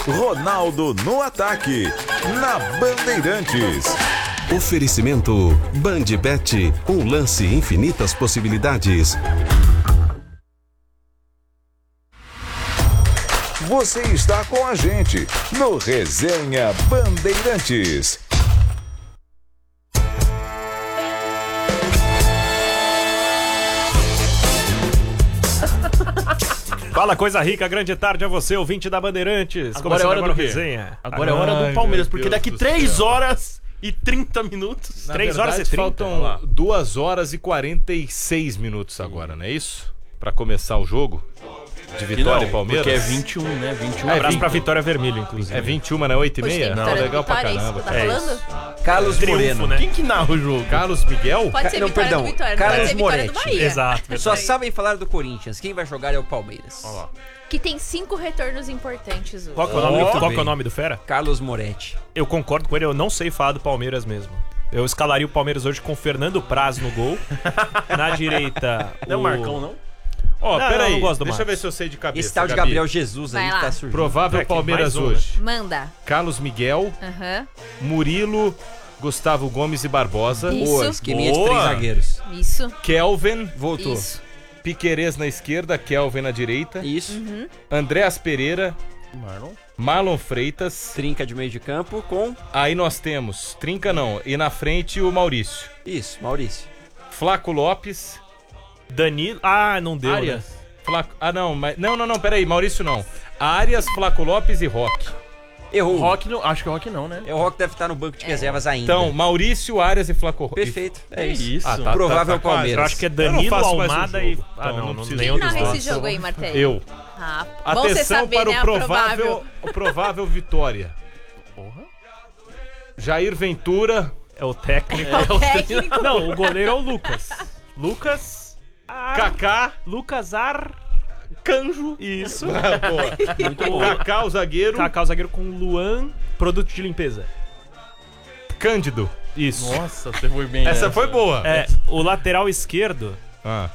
Ronaldo no ataque, na Bandeirantes. Oferecimento Bandbet, um lance infinitas possibilidades. Você está com a gente no Resenha Bandeirantes. Fala, coisa rica, grande tarde a você, ouvinte da Bandeirantes. Agora é hora do resenha. Agora é hora do Palmeiras, porque daqui 3 horas e 30 minutos. 3 horas e 30. Faltam 2 horas e 46 minutos agora, não é isso? Pra começar o jogo de Vitória e Palmeiras. Porque é 21, né? 21. Abraço pra Vitória Vermelho, inclusive. É 21, mas não é 8h30? Não, legal pra caramba. Tá falando? Carlos Moreno. né? Quem que narra o jogo? Carlos Miguel? Pode ser Vitória do Vitória, não pode ser Vitória do Bahia. Exato. Só sabem falar do Corinthians. Quem vai jogar é o Palmeiras. Olha lá. Que tem 5 retornos importantes hoje. Qual que é o nome do fera? Carlos Moretti. Eu concordo com ele, eu não sei falar do Palmeiras mesmo. Eu escalaria o Palmeiras hoje com Fernando Praz no gol. Na direita, Não é o Marcão, não? Ó, Não, peraí, não gosto do deixa eu Marcos. ver se eu sei de cabeça. Esse tal de Gabi. Gabriel Jesus aí Vai lá. tá surgindo. Provável Aqui, Palmeiras mais um, hoje. Manda. Carlos Miguel, Aham. Murilo, Gustavo Gomes e Barbosa. Isso. Boa, esqueminha de Boa. 3 zagueiros. Isso. Kelvin, Voltou. Isso. Piquerez na esquerda, Kelvin na direita. Isso. Andréas Pereira, Marlon. Marlon Freitas. Trinca de meio de campo com... Aí nós temos, Trinca não, e na frente o Maurício. Isso, Maurício. Flaco Lopes. Danilo. Ah, não deu. Arias. Né? Não, peraí, Maurício não. Arias, Flaco Lopes e Roque. Errou. Rock não, acho que o Rock não, né? O Rock deve estar no banco de reservas ainda. Então, Maurício, Arias e Flaco Lopes. Perfeito. É isso. Isso. Ah, tá. Provável quase. Palmeiras. Eu acho que é Eu Danilo, não faço mais o Almada jogo, e... então Ah, não preciso. nenhum dos Narra dois. esse jogo aí, Martelo. Eu. Ah, bom você Atenção saber, para né? o provável Vitória. Porra. Jair Ventura. É o técnico. O técnico. Não, o goleiro é o Lucas. Lucas... Kaká. Lucas Canjo. Isso. Muito bom. Kaká, o zagueiro. Kaká, o zagueiro com Luan, produto de limpeza. Cândido. Isso. Nossa, você foi bem. Essa foi boa. É, o lateral esquerdo... Ah.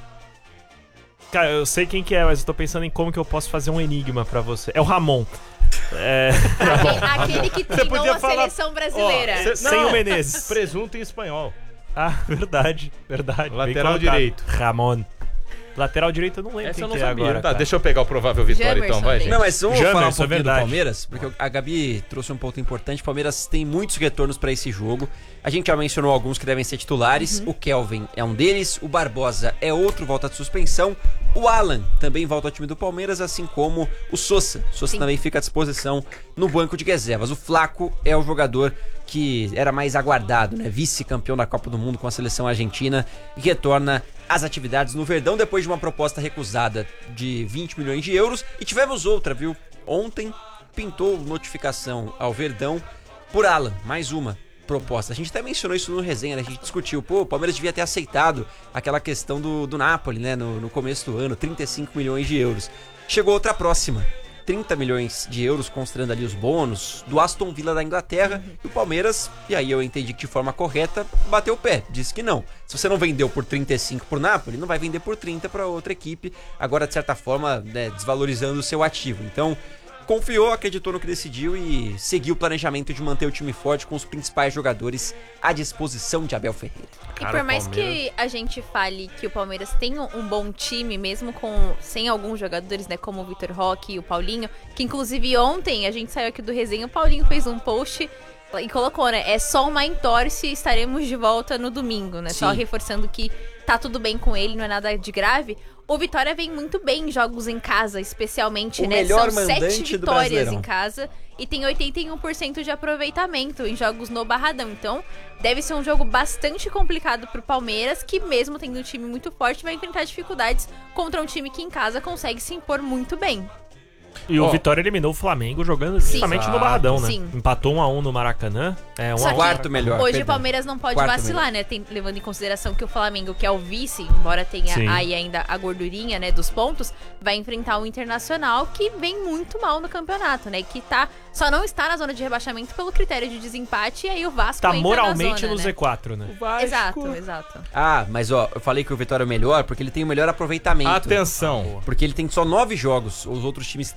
Cara, eu sei quem que é, mas eu tô pensando em como que eu posso fazer um enigma pra você. É o Ramon. É... Aquele que treinou podia a falar- seleção brasileira. Ó, Sem o Menezes. Presunto em espanhol. Ah, verdade. Bem Lateral colocado. direito. Ramon. Lateral direito eu não lembro Essa quem eu não que é sabia. agora. Tá, cara. deixa eu pegar o provável Vitória Jamerson, então, vai, gente. gente. Não, mas vamos Jamerson, falar um é pouquinho do verdade. Palmeiras, porque a Gabi trouxe um ponto importante. O Palmeiras tem muitos retornos pra esse jogo. A gente já mencionou alguns que devem ser titulares. O Kelvin é um deles, o Barbosa é outro, volta de suspensão. O Alan também volta ao time do Palmeiras, assim como o Sosa. O Sosa também fica à disposição no banco de reservas. O Flaco é o jogador que era mais aguardado, né? Vice-campeão da Copa do Mundo com a seleção argentina e retorna às atividades no Verdão depois de uma proposta recusada de 20 milhões de euros. E tivemos outra, viu? Ontem pintou notificação ao Verdão por Alan, mais uma proposta. A gente até mencionou isso no resenha, né? A gente discutiu, pô, o Palmeiras devia ter aceitado aquela questão do Napoli, né? No começo do ano, 35 milhões de euros. Chegou outra próxima, 30 milhões de euros, considerando ali os bônus, do Aston Villa da Inglaterra. E o Palmeiras, e aí eu entendi que de forma correta, bateu o pé, disse que não. Se você não vendeu por 35 por Napoli, não vai vender por 30 para outra equipe, agora de certa forma, né, desvalorizando o seu ativo. Então, confiou, acreditou no que decidiu e seguiu o planejamento de manter o time forte com os principais jogadores à disposição de Abel Ferreira. E por mais que a gente fale que o Palmeiras tem um bom time, mesmo sem alguns jogadores, né, como o Vitor Roque e o Paulinho, que inclusive ontem a gente saiu aqui do resenha, o Paulinho fez um post e colocou, né, é só uma entorse e estaremos de volta no domingo, né, só Sim. reforçando que tá tudo bem com ele, não é nada de grave. O Vitória vem muito bem em jogos em casa, especialmente, O né? melhor São 7 mandante do vitórias Brasileirão. em casa e tem 81% de aproveitamento em jogos no Barradão. Então, deve ser um jogo bastante complicado pro Palmeiras, que mesmo tendo um time muito forte, vai enfrentar dificuldades contra um time que em casa consegue se impor muito bem. E o Vitória eliminou o Flamengo jogando justamente no Barradão, né? Sim. Empatou 1-1 no Maracanã. É, 1 Só a 1. que Quarto melhor. hoje perdão. o Palmeiras não pode Quarto vacilar, né? Levando em consideração que o Flamengo, que é o vice, embora tenha Sim. aí ainda a gordurinha, né, dos pontos, vai enfrentar o Internacional, que vem muito mal no campeonato, né? Que só não está na zona de rebaixamento pelo critério de desempate, e aí o Vasco Tá entra moralmente na zona, no né? Z4, né? Exato. Ah, mas ó, eu falei que o Vitória é o melhor porque ele tem o melhor aproveitamento. Atenção. Porque ele tem só 9 jogos. Os outros times